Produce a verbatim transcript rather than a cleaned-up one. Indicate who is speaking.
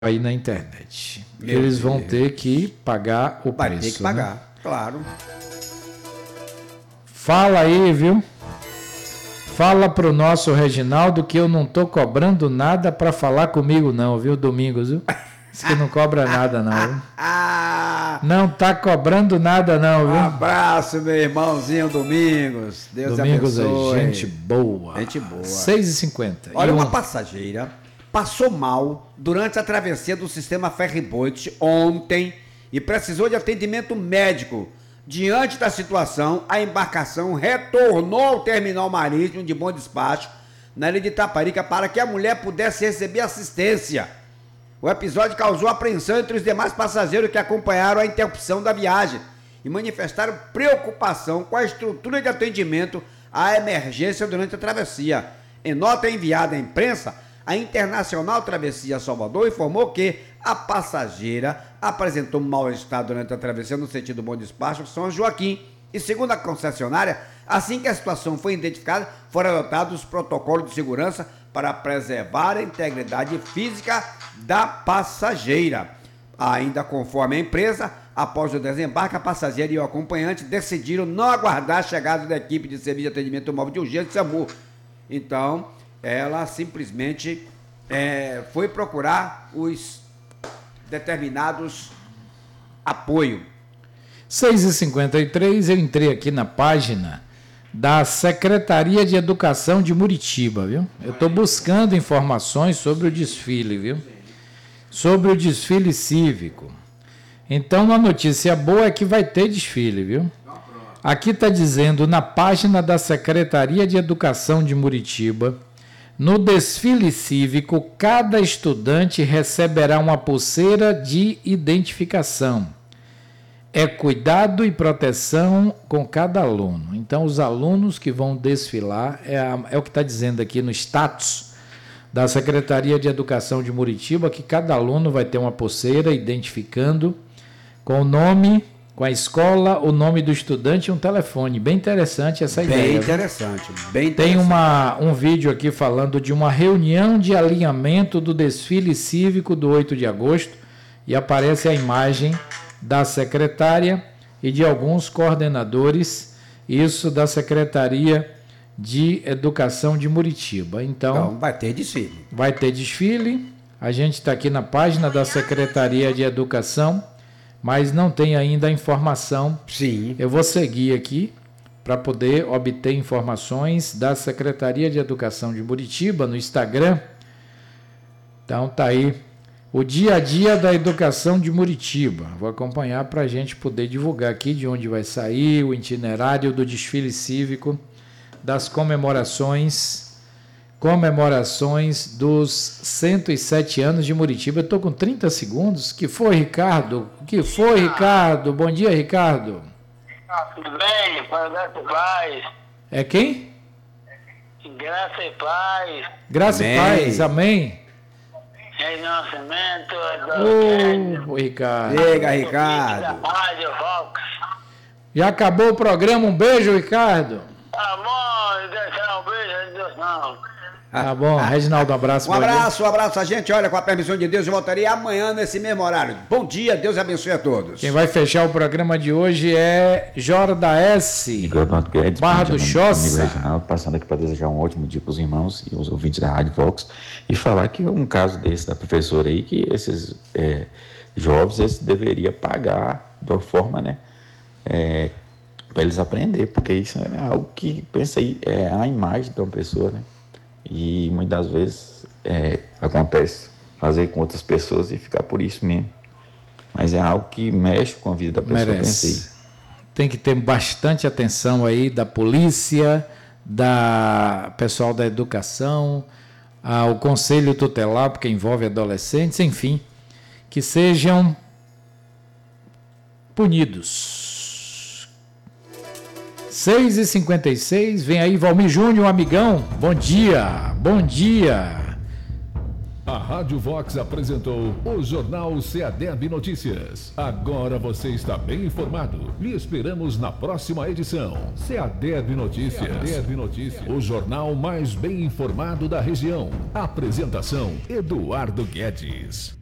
Speaker 1: aí na internet. Meu Eles Deus. vão ter que pagar o
Speaker 2: Vai
Speaker 1: preço.
Speaker 2: ter que pagar,
Speaker 1: né?
Speaker 2: claro.
Speaker 1: Fala aí, viu? Fala pro nosso Reginaldo que eu não tô cobrando nada para falar comigo não, viu, Domingos, viu? Diz que não cobra nada não, viu? Não tá cobrando nada não, viu?
Speaker 2: Um abraço, meu irmãozinho Domingos. Deus
Speaker 1: Domingos
Speaker 2: abençoe.
Speaker 1: é gente boa.
Speaker 2: Gente boa.
Speaker 1: seis e cinquenta.
Speaker 2: Olha,
Speaker 1: e um...
Speaker 2: uma passageira passou mal durante a travessia do sistema ferry-boat ontem e precisou de atendimento médico. Diante da situação, a embarcação retornou ao terminal marítimo de Bom Despacho, na ilha de Itaparica, para que a mulher pudesse receber assistência. O episódio causou apreensão entre os demais passageiros que acompanharam a interrupção da viagem e manifestaram preocupação com a estrutura de atendimento à emergência durante a travessia. Em nota enviada à imprensa, a Internacional Travessia Salvador informou que a passageira apresentou mal-estar durante a travessia no sentido Bom Despacho São Joaquim e, segundo a concessionária, assim que a situação foi identificada, foram adotados os protocolos de segurança para preservar a integridade física da passageira. Ainda conforme a empresa, após o desembarque, a passageira e o acompanhante decidiram não aguardar a chegada da equipe de serviço de atendimento móvel de urgência SAMU. Então, ela simplesmente é, foi procurar os determinados apoio.
Speaker 1: seis e cinquenta e três, eu entrei aqui na página da Secretaria de Educação de Muritiba, viu? Eu estou buscando informações sobre o desfile, viu? Sobre o desfile cívico. Então, uma notícia boa é que vai ter desfile, viu? Aqui está dizendo, na página da Secretaria de Educação de Muritiba, no desfile cívico, cada estudante receberá uma pulseira de identificação. É cuidado e proteção com cada aluno. Então, os alunos que vão desfilar, é, a, é o que está dizendo aqui no status da Secretaria de Educação de Muritiba, que cada aluno vai ter uma pulseira identificando com o nome, com a escola, o nome do estudante e um telefone. Bem interessante essa
Speaker 2: bem
Speaker 1: ideia.
Speaker 2: Interessante, bem interessante.
Speaker 1: Tem uma, um vídeo aqui falando de uma reunião de alinhamento do desfile cívico do oito de agosto e aparece a imagem da secretária e de alguns coordenadores, isso da Secretaria de Educação de Muritiba. Então,
Speaker 2: então vai ter desfile.
Speaker 1: Vai ter desfile. A gente está aqui na página da Secretaria de Educação, mas não tem ainda a informação.
Speaker 2: Sim.
Speaker 1: Eu vou seguir aqui para poder obter informações da Secretaria de Educação de Muritiba no Instagram. Então tá aí o dia a dia da educação de Muritiba. Vou acompanhar para a gente poder divulgar aqui de onde vai sair o itinerário do desfile cívico das comemorações comemorações dos cento e sete anos de Muritiba. Eu estou com trinta segundos. Que foi, Ricardo? Que foi, Ricardo? Bom dia, Ricardo.
Speaker 3: Tudo bem? Graça e paz.
Speaker 1: É quem?
Speaker 3: Graça e paz.
Speaker 1: Graça
Speaker 2: Amém.
Speaker 1: e paz, amém.
Speaker 3: Em nascimento
Speaker 1: Ô, Ricardo.
Speaker 2: Chega, Ricardo.
Speaker 3: Rádio Vox.
Speaker 1: Já acabou o programa. Um beijo, Ricardo.
Speaker 3: Tá bom, deixar um beijo, Deus não.
Speaker 1: Tá bom, Reginaldo, um abraço.
Speaker 2: Um abraço, um abraço a gente. Olha, com a permissão de Deus, eu voltaria amanhã nesse mesmo horário. Bom dia, Deus abençoe a todos.
Speaker 1: Quem vai fechar o programa de hoje é Jorda S.
Speaker 4: Guedes,
Speaker 1: Barra do Choça.
Speaker 4: Passando aqui para desejar um ótimo dia para os irmãos e os ouvintes da Rádio Vox e falar que um caso desse da professora aí, que esses é, jovens eles deveriam pagar de uma forma, né? É, para eles aprender, porque isso é algo que, pensa aí, é a imagem de uma pessoa, né? E muitas vezes é, acontece fazer com outras pessoas e ficar por isso mesmo. Mas é algo que mexe com a vida da pessoa.
Speaker 1: Merece.
Speaker 4: Pensei.
Speaker 1: Tem que ter bastante atenção aí da polícia, da pessoal da educação, ao conselho tutelar, porque envolve adolescentes, enfim, que sejam punidos. seis e cinquenta e seis, vem aí Valmir Júnior, um amigão. Bom dia, bom dia.
Speaker 5: A Rádio Vox apresentou o Jornal Seadeb Notícias. Agora você está bem informado. Lhe esperamos na próxima edição. Seadeb Notícias. Seadeb Notícias. O jornal mais bem informado da região. Apresentação: Eduardo Guedes.